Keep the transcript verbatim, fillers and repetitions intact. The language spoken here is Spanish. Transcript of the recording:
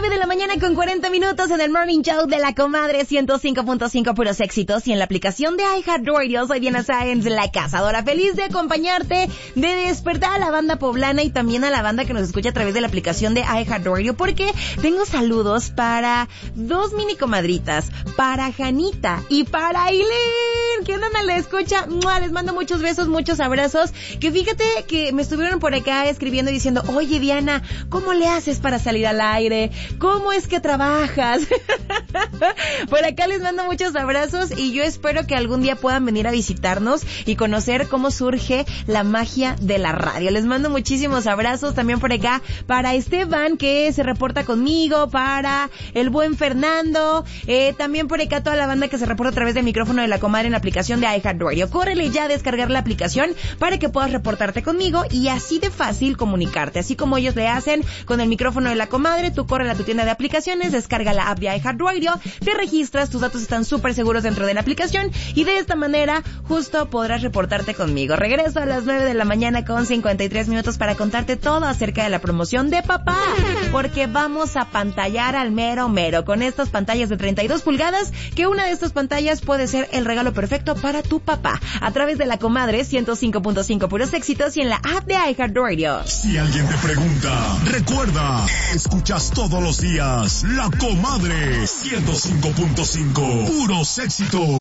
nueve de la mañana con cuarenta minutos en el Morning Show de La Comadre ciento cinco punto cinco puros éxitos y en la aplicación de iHeartRadio. Soy Diana Sáenz, la cazadora, feliz de acompañarte, de despertar a la banda poblana y también a la banda que nos escucha a través de la aplicación de iHeartRadio, porque tengo saludos para dos mini comadritas, para Janita y para Aileen, que andan a la escucha. ¡Mua! Les mando muchos besos, muchos abrazos, que fíjate que me estuvieron por acá escribiendo y diciendo, oye Diana, ¿cómo le haces para salir al aire? ¿Cómo es que trabajas? Por acá les mando muchos abrazos y yo espero que algún día puedan venir a visitarnos y conocer cómo surge la magia de la radio. Les mando muchísimos abrazos también por acá para Esteban, que se reporta conmigo, para el buen Fernando, eh, también por acá toda la banda que se reporta a través del micrófono de La Comadre en la aplicación de iHeartRadio. Córrele ya a descargar la aplicación para que puedas reportarte conmigo y así de fácil comunicarte, así como ellos le hacen con el micrófono de La Comadre. Tú corre a tu tienda de aplicaciones, descarga la app de iHeartRadio, te registras, tus datos están súper seguros dentro de la aplicación y de esta manera justo podrás reportarte conmigo. Regreso a las nueve de la mañana con cincuenta y tres minutos para contarte todo acerca de la promoción de papá, porque vamos a pantallar al mero mero con estas pantallas de treinta y dos pulgadas, que una de estas pantallas puede ser el regalo perfecto para tu papá, a través de La Comadre ciento cinco punto cinco puros éxitos y en la app de iHeartRadio. Si alguien te pregunta, recuerda, escuchas todos los días La Comadre ciento cinco punto cinco puros éxitos.